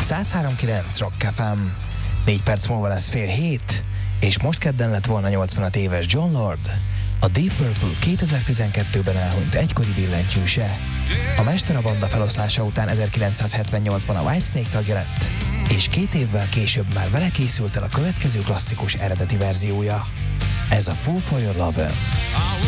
103.9 Rock FM. 4 perc múlva lesz fél hét, és most kedden lett volna 85 éves Jon Lord, a Deep Purple 2012-ben elhunyt egykori billentyűse. A mester a banda feloszlása után 1978-ban a Whitesnake tagja lett, és 2 évvel később már vele készült el a következő klasszikus eredeti verziója. Ez a Fool for Your Lover.